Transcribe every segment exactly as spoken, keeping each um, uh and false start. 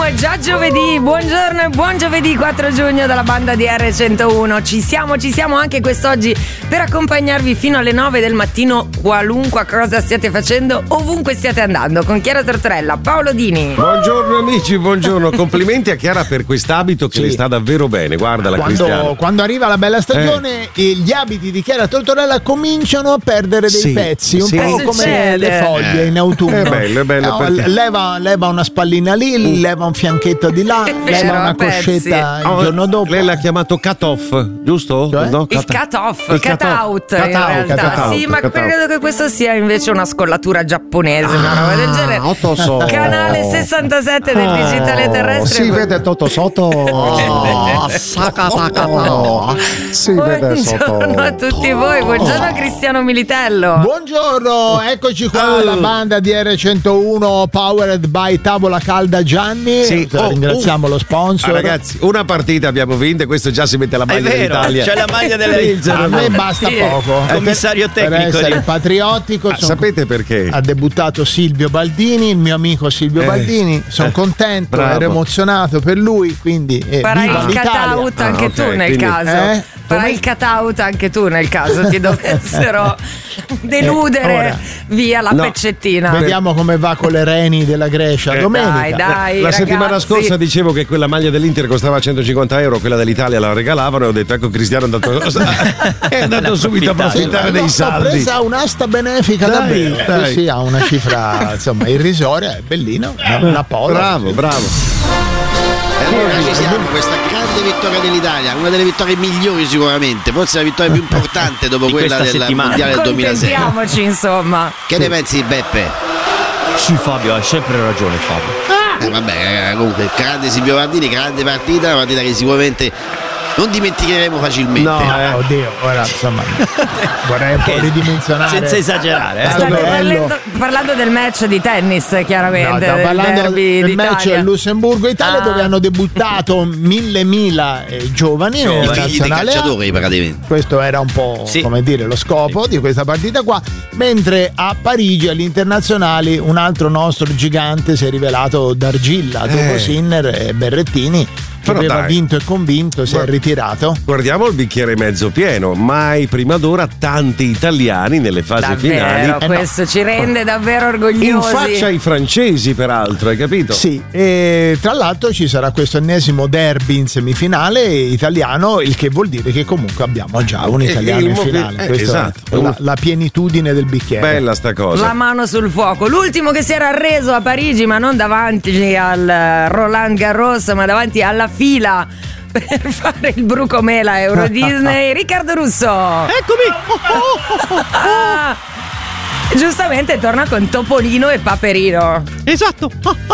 è già giovedì, buongiorno e buon giovedì quattro giugno dalla banda di erre centouno. Ci siamo, ci siamo anche quest'oggi per accompagnarvi fino alle nove del mattino, qualunque cosa stiate facendo, ovunque stiate andando, con Chiara Tortorella, Paolo Dini. Buongiorno amici, buongiorno, complimenti a Chiara per quest'abito che sì. le sta davvero bene, guarda la quando, quando arriva la bella stagione eh. gli abiti di Chiara Tortorella cominciano a perdere dei sì. pezzi, un sì. po' come succede? Le foglie eh. in autunno. È bello, è bello. No, leva, leva una spallina lì, uh. leva un fianchetto di là, leva una coscetta oh, il giorno dopo. Lei l'ha chiamato cut off, giusto? Cioè? No, il cut off, il cut out in realtà. Cut out, sì, ma credo che questo sia invece una scollatura giapponese, una roba del genere. So. Canale sessantasette del digitale terrestre. Si vede tutto sotto. Oh, oh, si vede sotto. Buongiorno a tutti voi, buongiorno a Cristiano Militello. Buongiorno, eccoci qua alla banda di erre centouno powered by Tavola Calda Gianni. Sì. Oh, ringraziamo oh. lo sponsor. Ah, ragazzi, una partita abbiamo vinto e questo già si mette la maglia dell'Italia. C'è la maglia dell'Italia. A me basta sì. poco. Eh, commissario tecnico. Per essere patriottico. Ah, sapete perché? Ha debuttato Silvio Baldini, il mio amico Silvio eh, Baldini. Sono eh, contento, bravo. Ero emozionato per lui, quindi eh, farai viva il l'Italia. cut out anche ah, okay, tu nel quindi, caso. Eh? Farai il cut out anche tu nel caso ti dovessero deludere eh, ora, via la no, peccettina. Vediamo come va con le reni della Grecia eh, domenica. Dai, dai, la ragazzi. settimana scorsa dicevo che quella maglia dell'Inter costava centocinquanta euro, quella dell'Italia la regalavano e ho detto ecco Cristiano è andato, è andato subito a approfittare dei saldi. Ho presa un'asta benefica da Bill, dai. Sì, ha una cifra insomma irrisoria, è bellino, una polo. Bravo, bravo. E allora ci siamo, questa grande vittoria dell'Italia, una delle vittorie migliori sicuramente, forse la vittoria più importante dopo di quella del settimana. mondiale del duemilasei. Contentiamoci insomma. Che ne pensi Beppe? Sì Fabio, hai sempre ragione Fabio. Eh vabbè, comunque grande Silvio Baldini, grande partita, una partita che sicuramente non dimenticheremo facilmente. No, eh, oddio, ora insomma vorrei un po' ridimensionare. Senza esagerare, eh. Stai parlando, parlando del match di tennis, chiaramente. No, del parlando derby del match d'Italia. Lussemburgo-Italia, ah. dove hanno debuttato mille mila eh, giovani. I figli dei calciatori praticamente. Questo era un po' sì. come dire lo scopo sì. di questa partita qua. Mentre a Parigi, agli internazionali, un altro nostro gigante si è rivelato d'argilla, eh. dopo Sinner e Berrettini. Che Però aveva dai. vinto e convinto, si Guarda, è ritirato. Guardiamo il bicchiere mezzo pieno, mai prima d'ora tanti italiani nelle fasi davvero, finali. questo eh no. ci rende davvero orgogliosi. In faccia ai francesi peraltro, hai capito? Sì, e tra l'altro ci sarà questo ennesimo derby in semifinale italiano, il che vuol dire che comunque abbiamo già un italiano in finale. Eh, Questa esatto. è la, la pienitudine del bicchiere. Bella sta cosa. La mano sul fuoco. L'ultimo che si era arreso a Parigi, ma non davanti al Roland Garros, ma davanti alla fila per fare il brucomela Euro Disney, Riccardo Russo. Eccomi. ah, giustamente torna con Topolino e Paperino. Esatto.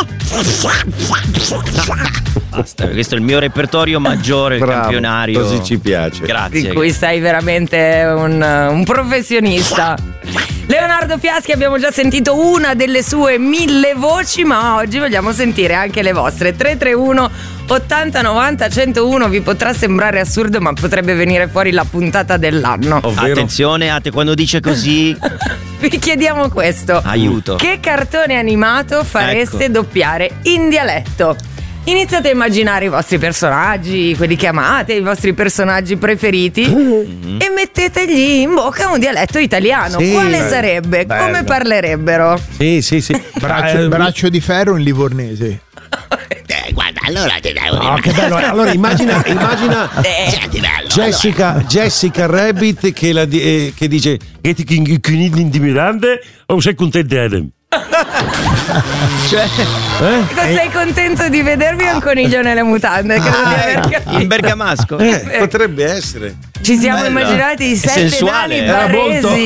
Basta, questo è il mio repertorio maggiore, Bravo, campionario. Così ci piace. Grazie. Di cui sei veramente un, un professionista. Leonardo Fiaschi, abbiamo già sentito una delle sue mille voci, ma oggi vogliamo sentire anche le vostre. Tre tre uno ottanta novanta centouno. Vi potrà sembrare assurdo, ma potrebbe venire fuori la puntata dell'anno. Ovvero? Attenzione, Ate, quando dice così Vi chiediamo questo: aiuto. che cartone animato fareste ecco. doppiare in dialetto? Iniziate a immaginare i vostri personaggi, quelli che amate, i vostri personaggi preferiti, mm-hmm. e mettetegli in bocca un dialetto italiano. Sì, Quale bello, sarebbe? bello. Come parlerebbe? Sì, sì, sì. Braccio, Eh, braccio di ferro in livornese. Eh, guarda, allora ti dai un Oh, che bello. Allora immagina, immagina Eh, senti, bello, Jessica, allora. Jessica Rabbit che, la, di- eh, che dice e ti intimidante o sei contento? Cioè, Eh? Sei contento di vedervi o un coniglio nelle mutande? Credo di aver capito. in bergamasco. Eh, potrebbe essere. Ci siamo Bella. immaginati i È sette sensuale, nani era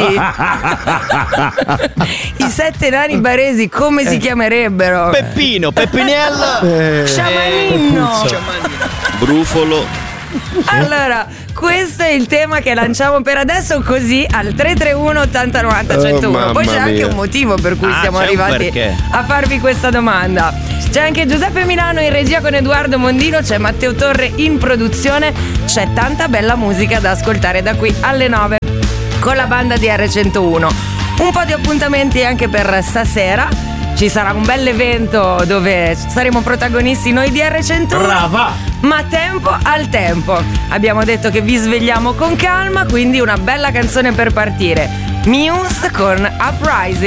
baresi. I sette nani baresi come si chiamerebbero? Peppino, Peppinello, Eh, Sciamanino. Brufolo. Allora, questo è il tema che lanciamo per adesso, così al tre tre uno ottanta novanta centouno. Oh, Poi c'è mamma anche mia. un motivo per cui Ah, siamo c'è un arrivati perché. a farvi questa domanda. C'è anche Giuseppe Milano in regia con Edoardo Mondino, c'è Matteo Torre in produzione, c'è tanta bella musica da ascoltare da qui alle nove con la banda di erre centouno. Un po' di appuntamenti anche per stasera. ci sarà un bel evento dove saremo protagonisti noi di R centuno. Brava! Ma tempo al tempo. Abbiamo detto che vi svegliamo con calma, quindi una bella canzone per partire. Muse con Uprising.